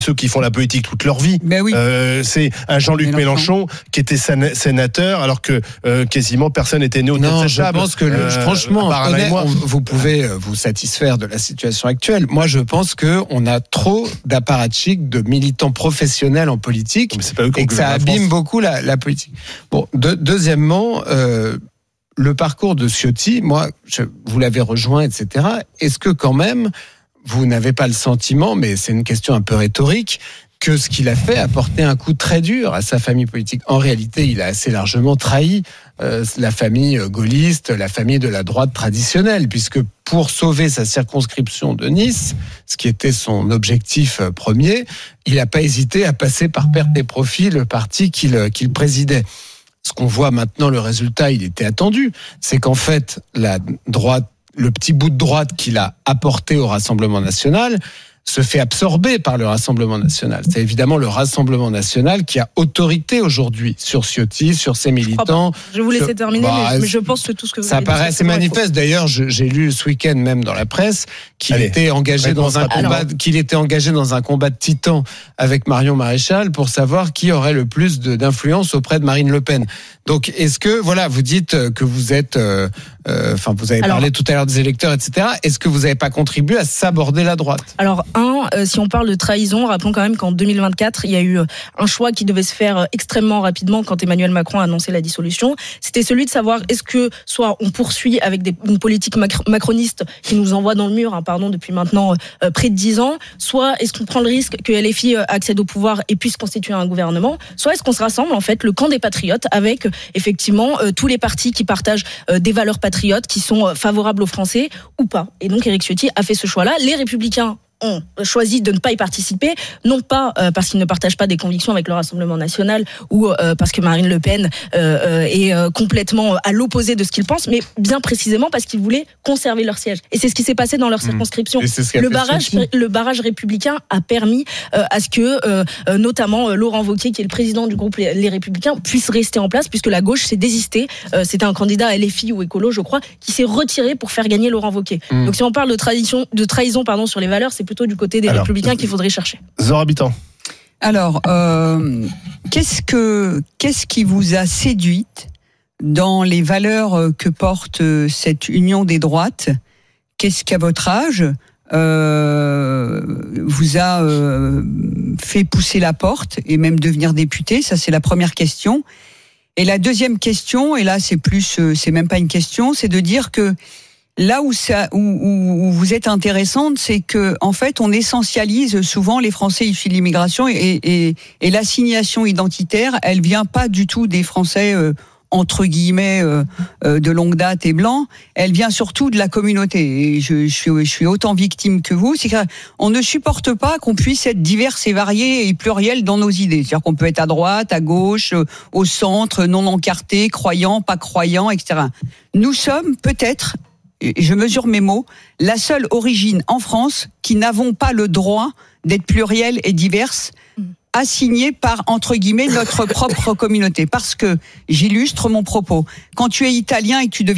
ceux qui font la politique toute leur vie. Ben oui. C'est un Jean-Luc Mélenchon qui était sénateur alors que quasiment personne n'était né au Non, je pense que franchement, vous pouvez vous satisfaire de la situation actuelle. Moi, je pense que on a trop d'apparatchiks, de militants professionnels en politique, et que ça abîme beaucoup la politique. Bon, deuxièmement, le parcours de Ciotti, moi, vous l'avez rejoint, etc. Est-ce que quand même vous n'avez pas le sentiment, mais c'est une question un peu rhétorique, que ce qu'il a fait a porté un coup très dur à sa famille politique? En réalité, il a assez largement trahi la famille gaulliste, la famille de la droite traditionnelle, puisque pour sauver sa circonscription de Nice, ce qui était son objectif premier, il n'a pas hésité à passer par perte et profit le parti qu'il présidait. Ce qu'on voit maintenant, le résultat, il était attendu, c'est qu'en fait, la droite, le petit bout de droite qu'il a apporté au Rassemblement national se fait absorber par le Rassemblement national. C'est évidemment le Rassemblement national qui a autorité aujourd'hui sur Ciotti, sur ses militants. Je vais vous laisser terminer, mais je pense que tout ce que vous ça paraît assez manifeste. D'ailleurs, j'ai lu ce week-end même dans la presse qu'il était engagé dans un combat de titans avec Marion Maréchal pour savoir qui aurait le plus d'influence auprès de Marine Le Pen. Donc, est-ce que, voilà, vous dites que vous êtes, vous avez parlé tout à l'heure des électeurs, etc. Est-ce que vous n'avez pas contribué à saborder la droite? Alors, si on parle de trahison, rappelons quand même qu'en 2024, il y a eu un choix qui devait se faire extrêmement rapidement quand Emmanuel Macron a annoncé la dissolution. C'était celui de savoir est-ce que soit on poursuit avec une politique macroniste qui nous envoie dans le mur, depuis maintenant près de 10 ans, soit est-ce qu'on prend le risque que LFI accède au pouvoir et puisse constituer un gouvernement, soit est-ce qu'on se rassemble en fait le camp des patriotes avec effectivement tous les partis qui partagent des valeurs patriotes qui sont favorables aux Français ou pas. Et donc Éric Ciotti a fait ce choix-là. Les Républicains ont choisi de ne pas y participer, non pas parce qu'ils ne partagent pas des convictions avec le Rassemblement national ou parce que Marine Le Pen est complètement à l'opposé de ce qu'ils pensent, mais bien précisément parce qu'ils voulaient conserver leur siège. Et c'est ce qui s'est passé dans leur circonscription. Le barrage républicain a permis à ce que, notamment Laurent Wauquiez, qui est le président du groupe Les Républicains, puisse rester en place, puisque la gauche s'est désistée. C'était un candidat à LFI ou écolo, je crois, qui s'est retiré pour faire gagner Laurent Wauquiez. Donc si on parle de trahison sur les valeurs, c'est plutôt du côté des Républicains qu'il faudrait chercher. Zora Habitant. Alors, qu'est-ce qui vous a séduite dans les valeurs que porte cette union des droites? Qu'est-ce qu'à votre âge vous a fait pousser la porte et même devenir député? Ça, c'est la première question. Et la deuxième question, et là c'est même pas une question, c'est de dire que là où vous êtes intéressante, c'est que en fait on essentialise souvent les Français issus de l'immigration et l'assignation identitaire, elle vient pas du tout des Français entre guillemets de longue date et blancs, elle vient surtout de la communauté. Et je suis autant victime que vous. C'est qu'on ne supporte pas qu'on puisse être divers et variés et pluriels dans nos idées. C'est-à-dire qu'on peut être à droite, à gauche, au centre, non encarté, croyant, pas croyant, etc. Nous sommes peut-être, je mesure mes mots, la seule origine en France qui n'avons pas le droit d'être pluriels et diverses, assignés par, entre guillemets, notre propre communauté. Parce que, j'illustre mon propos, quand tu es italien et que tu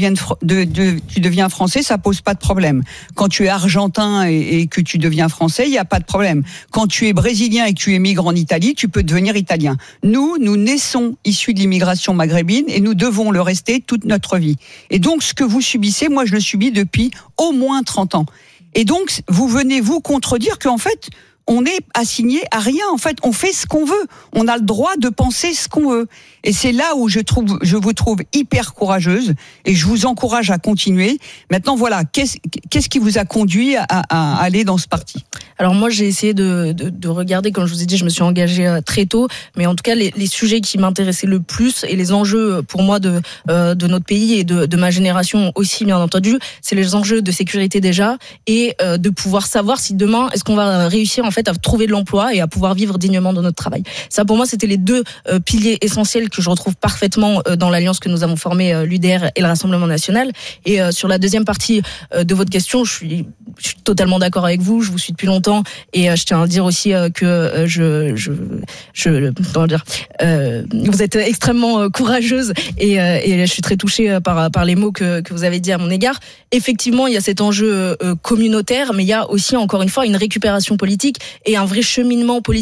deviens français, ça pose pas de problème. Quand tu es argentin et que tu deviens français, il n'y a pas de problème. Quand tu es brésilien et que tu émigres en Italie, tu peux devenir italien. Nous naissons issus de l'immigration maghrébine et nous devons le rester toute notre vie. Et donc, ce que vous subissez, moi, je le subis depuis au moins 30 ans. Et donc, vous venez vous contredire qu'en fait, on n'est assigné à rien. En fait, on fait ce qu'on veut. On a le droit de penser ce qu'on veut. Et c'est là où je vous trouve hyper courageuse et je vous encourage à continuer. Maintenant, voilà, qu'est-ce qui vous a conduit à aller dans ce parti ? Alors moi, j'ai essayé de regarder, comme je vous ai dit, je me suis engagée très tôt, mais en tout cas, les sujets qui m'intéressaient le plus et les enjeux pour moi de notre pays et de ma génération aussi, bien entendu, c'est les enjeux de sécurité déjà et de pouvoir savoir si demain, est-ce qu'on va réussir en fait à trouver de l'emploi et à pouvoir vivre dignement de notre travail. Ça, pour moi, c'était les deux piliers essentiels que je retrouve parfaitement dans l'alliance que nous avons formée, l'UDR et le Rassemblement national. Et sur la deuxième partie de votre question, je suis totalement d'accord avec vous. Je vous suis depuis longtemps et je tiens à dire aussi que vous êtes extrêmement courageuse et je suis très touchée par les mots que vous avez dit à mon égard. Effectivement, il y a cet enjeu communautaire, mais il y a aussi encore une fois une récupération politique et un vrai cheminement politique